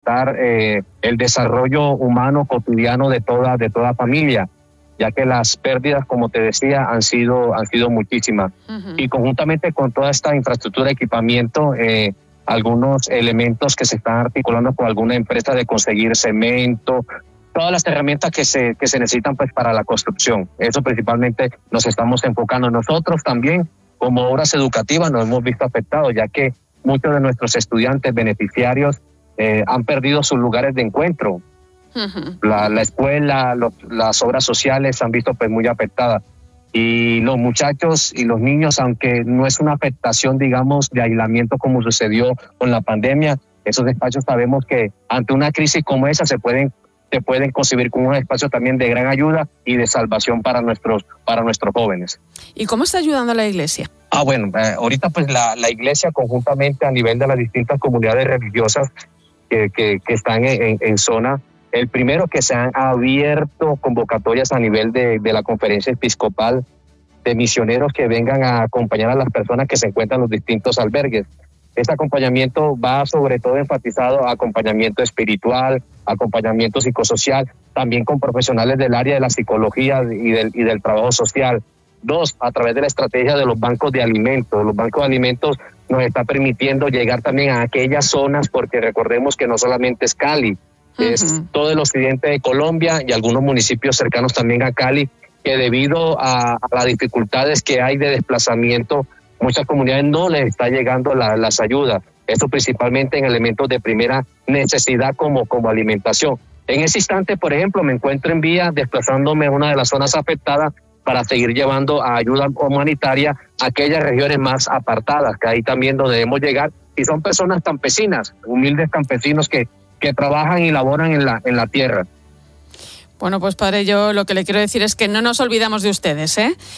fomentar el desarrollo humano cotidiano de toda familia, ya que las pérdidas, como te decía, han sido muchísimas. Uh-huh. Y conjuntamente con toda esta infraestructura de equipamiento, algunos elementos que se están articulando con alguna empresa de conseguir cemento, todas las herramientas que se necesitan pues para la construcción. Eso principalmente nos estamos enfocando. Nosotros también, como obras educativas, nos hemos visto afectados, ya que muchos de nuestros estudiantes beneficiarios han perdido sus lugares de encuentro. Uh-huh. La escuela, las obras sociales se han visto pues muy afectadas. Y los muchachos y los niños, aunque no es una afectación, digamos, de aislamiento como sucedió con la pandemia, esos espacios sabemos que ante una crisis como esa se pueden concebir como un espacio también de gran ayuda y de salvación para nuestros jóvenes. ¿Y cómo está ayudando la Iglesia? Bueno, ahorita pues la Iglesia conjuntamente a nivel de las distintas comunidades religiosas que están en zona, el primero que se han abierto convocatorias a nivel de la conferencia episcopal de misioneros que vengan a acompañar a las personas que se encuentran en los distintos albergues. Este acompañamiento va sobre todo enfatizado a acompañamiento espiritual, acompañamiento psicosocial, también con profesionales del área de la psicología y del trabajo social. 2, a través de la estrategia de los bancos de alimentos. Los bancos de alimentos nos está permitiendo llegar también a aquellas zonas, porque recordemos que no solamente es Cali, uh-huh, es todo el occidente de Colombia y algunos municipios cercanos también a Cali, que debido a las dificultades que hay de desplazamiento, muchas comunidades no les está llegando las ayudas. Esto principalmente en elementos de primera necesidad como alimentación. En ese instante, por ejemplo, me encuentro en vía desplazándome a una de las zonas afectadas para seguir llevando ayuda humanitaria a aquellas regiones más apartadas, que ahí también donde debemos llegar. Y son personas campesinas, humildes campesinos que trabajan y laboran en la tierra. Bueno, pues padre, yo lo que le quiero decir es que no nos olvidamos de ustedes,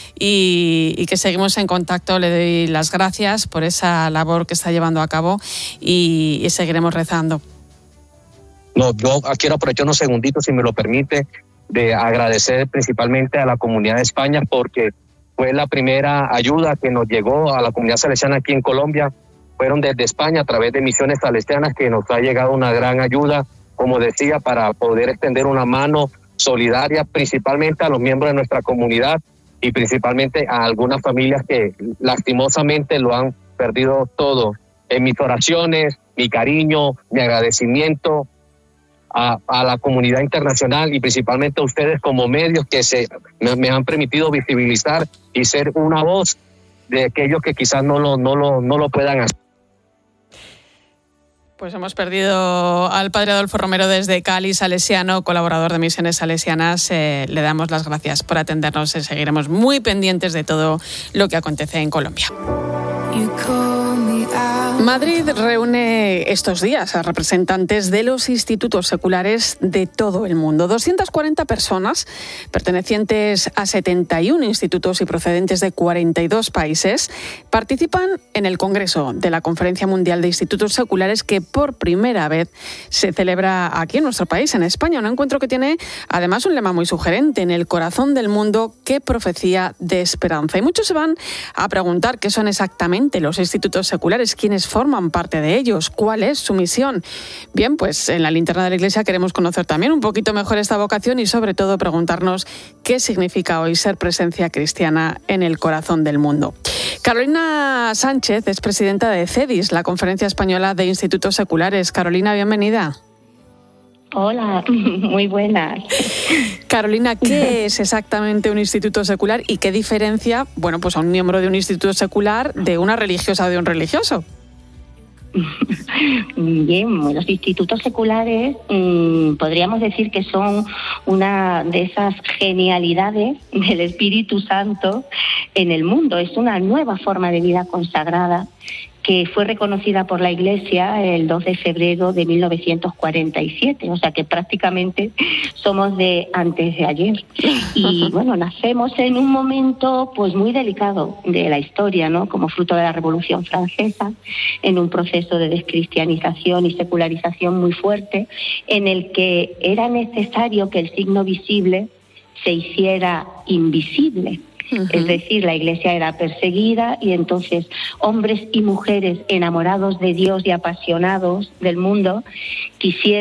y que seguimos en contacto. Le doy las gracias por esa labor que está llevando a cabo y seguiremos rezando. No, yo quiero aprovechar unos segunditos, si me lo permite, de agradecer principalmente a la comunidad de España, porque fue la primera ayuda que nos llegó a la comunidad salesiana aquí en Colombia. Fueron desde España a través de Misiones Salesianas que nos ha llegado una gran ayuda, como decía, para poder extender una mano solidaria principalmente a los miembros de nuestra comunidad y principalmente a algunas familias que lastimosamente lo han perdido todo. En mis oraciones, mi cariño, mi agradecimiento a la comunidad internacional y principalmente a ustedes como medios que me han permitido visibilizar y ser una voz de aquellos que quizás no lo puedan hacer. Pues hemos perdido al padre Adolfo Romero desde Cali, salesiano, colaborador de Misiones Salesianas. Le damos las gracias por atendernos y seguiremos muy pendientes de todo lo que acontece en Colombia. Madrid reúne estos días a representantes de los institutos seculares de todo el mundo. 240 personas pertenecientes a 71 institutos y procedentes de 42 países participan en el Congreso de la Conferencia Mundial de Institutos Seculares, que por primera vez se celebra aquí en nuestro país, en España. Un encuentro que tiene además un lema muy sugerente: en el corazón del mundo, qué profecía de esperanza. Y muchos se van a preguntar qué son exactamente los institutos seculares, quiénes forman parte de ellos, cuál es su misión. Bien, pues en la linterna de la Iglesia queremos conocer también un poquito mejor esta vocación y sobre todo preguntarnos qué significa hoy ser presencia cristiana en el corazón del mundo. Carolina Sánchez es presidenta de CEDIS, la Conferencia Española de Institutos Seculares. Carolina, bienvenida. Hola, muy buenas. Carolina, ¿qué es exactamente un instituto secular y qué diferencia, pues a un miembro de un instituto secular de una religiosa o de un religioso? Bien, los institutos seculares podríamos decir que son una de esas genialidades del Espíritu Santo en el mundo. Es una nueva forma de vida consagrada que fue reconocida por la Iglesia el 2 de febrero de 1947, o sea que prácticamente somos de antes de ayer. Y nacemos en un momento pues muy delicado de la historia, ¿no? Como fruto de la Revolución Francesa, en un proceso de descristianización y secularización muy fuerte, en el que era necesario que el signo visible se hiciera invisible. Es decir, la Iglesia era perseguida y entonces hombres y mujeres enamorados de Dios y apasionados del mundo quisieron